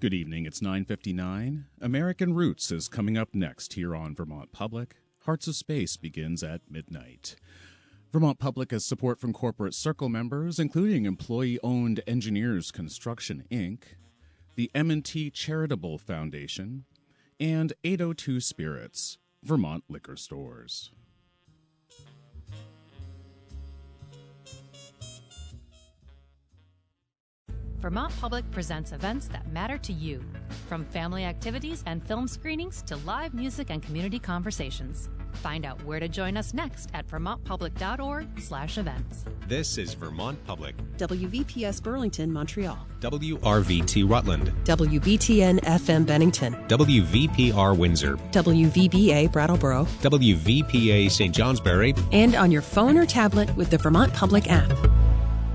Good evening. It's 9:59. American Roots is coming up next here on Vermont Public. Hearts of Space begins at midnight. Vermont Public has support from corporate circle members, including employee-owned Engineers Construction, Inc., the M&T Charitable Foundation, and 802 Spirits, Vermont Liquor Stores. Vermont Public presents events that matter to you, from family activities and film screenings to live music and community conversations. Find out where to join us next at vermontpublic.org/events. This is Vermont Public. WVPS Burlington, Montreal. WRVT Rutland. WBTN FM Bennington. WVPR Windsor. WVBA Brattleboro. WVPA St. Johnsbury. And on your phone or tablet with the Vermont Public app.